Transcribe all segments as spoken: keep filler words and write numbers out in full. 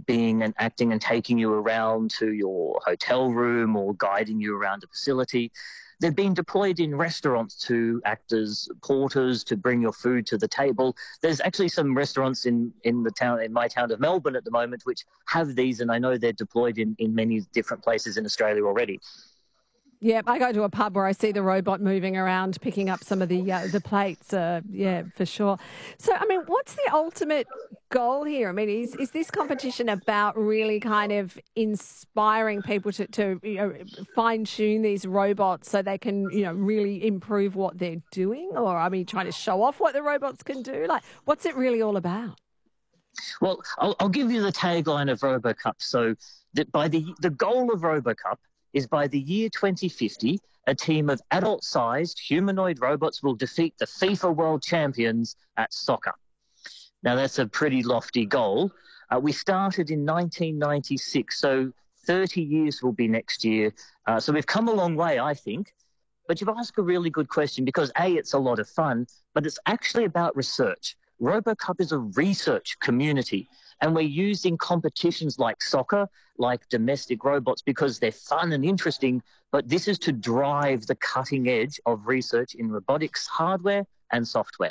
being and acting and taking you around to your hotel room or guiding you around a facility. They've been deployed in restaurants to act as porters to bring your food to the table. There's actually some restaurants in, in the town, in my town of Melbourne at the moment, which have these, and I know they're deployed in, in many different places in Australia already. Yeah, I go to a pub where I see the robot moving around, picking up some of the uh, the plates. Uh, yeah, for sure. So, I mean, what's the ultimate goal here? I mean, is is this competition about really kind of inspiring people to, to you know, fine tune these robots so they can, you know, really improve what they're doing? Or, I mean, trying to show off what the robots can do? Like, what's it really all about? Well, I'll, I'll give you the tagline of RoboCup. So, that by the the goal of RoboCup is by the year twenty fifty, a team of adult-sized humanoid robots will defeat the FIFA World Champions at soccer. Now, that's a pretty lofty goal. Uh, we started in nineteen ninety-six, so thirty years will be next year. Uh, so we've come a long way, I think. But you've asked a really good question because, A, it's a lot of fun, but it's actually about research. RoboCup is a research community, and we're using competitions like soccer, like domestic robots, because they're fun and interesting, but this is to drive the cutting edge of research in robotics hardware and software.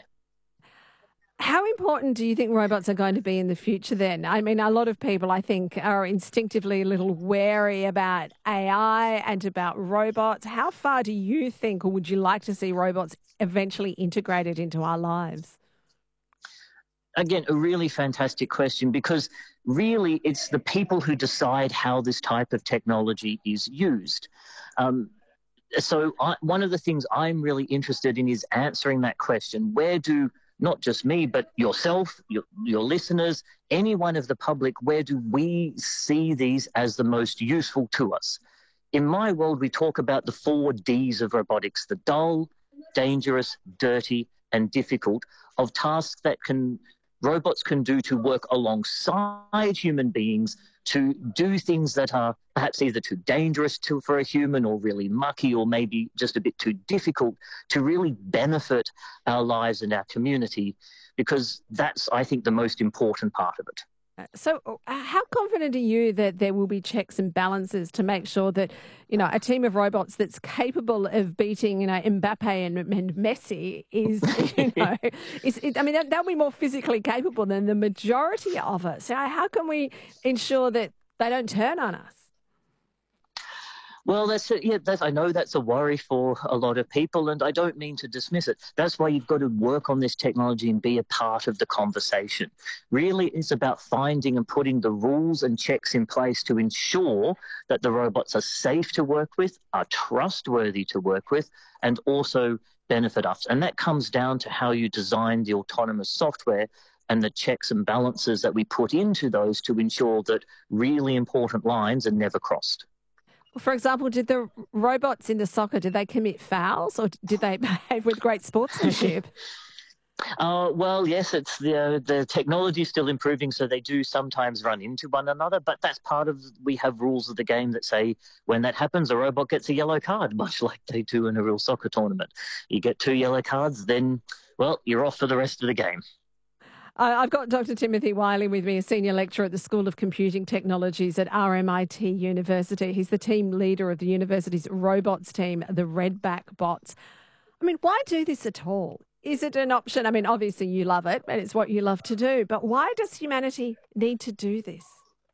How important do you think robots are going to be in the future then? I mean, a lot of people, I think, are instinctively a little wary about A I and about robots. How far do you think, or would you like to see robots eventually integrated into our lives? Again, a really fantastic question, because really it's the people who decide how this type of technology is used. Um, so I, one of the things I'm really interested in is answering that question. Where do, not just me, but yourself, your, your listeners, anyone of the public, where do we see these as the most useful to us? In my world, we talk about the four Ds of robotics: the dull, dangerous, dirty, and difficult, of tasks that can robots can do to work alongside human beings to do things that are perhaps either too dangerous to, for a human, or really mucky, or maybe just a bit too difficult to really benefit our lives and our community, because that's, I think, the most important part of it. So uh, how confident are you that there will be checks and balances to make sure that, you know, a team of robots that's capable of beating, you know, Mbappe and, and Messi is, you know, is, I mean, that, they'll be more physically capable than the majority of us. So how can we ensure that they don't turn on us? Well, that's yeah. That's, I know that's a worry for a lot of people, and I don't mean to dismiss it. That's why you've got to work on this technology and be a part of the conversation. Really, it's about finding and putting the rules and checks in place to ensure that the robots are safe to work with, are trustworthy to work with, and also benefit us. And that comes down to how you design the autonomous software and the checks and balances that we put into those to ensure that really important lines are never crossed. For example, did the robots in the soccer, did they commit fouls, or did they behave with great sportsmanship? Uh, well, yes, it's the uh, the technology is still improving, so they do sometimes run into one another. But that's part of, we have rules of the game that say when that happens, a robot gets a yellow card, much like they do in a real soccer tournament. You get two yellow cards, then, well, you're off for the rest of the game. I've got Doctor Timothy Wiley with me, a senior lecturer at the School of Computing Technologies at R M I T University. He's the team leader of the university's robots team, the Redback Bots. I mean, why do this at all? Is it an option? I mean, obviously you love it and it's what you love to do, but why does humanity need to do this?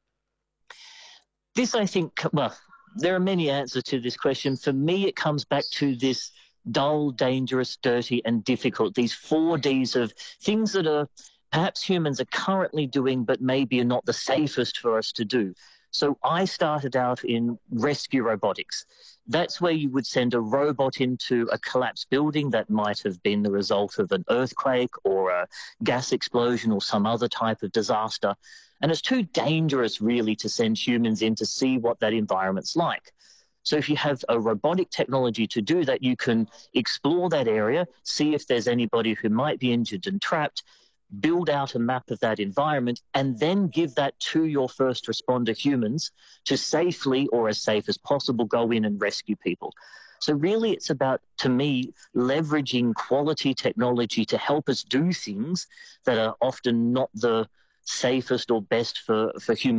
This, I think, well, there are many answers to this question. For me, it comes back to this dull, dangerous, dirty, and difficult, these four Ds of things that are perhaps humans are currently doing, but maybe are not the safest for us to do. So I started out in rescue robotics. That's where you would send a robot into a collapsed building that might have been the result of an earthquake or a gas explosion or some other type of disaster. And it's too dangerous, really, to send humans in to see what that environment's like. So if you have a robotic technology to do that, you can explore that area, see if there's anybody who might be injured and trapped, build out a map of that environment, and then give that to your first responder humans to safely, or as safe as possible, go in and rescue people. So really it's about, to me, leveraging quality technology to help us do things that are often not the safest or best for, for humans.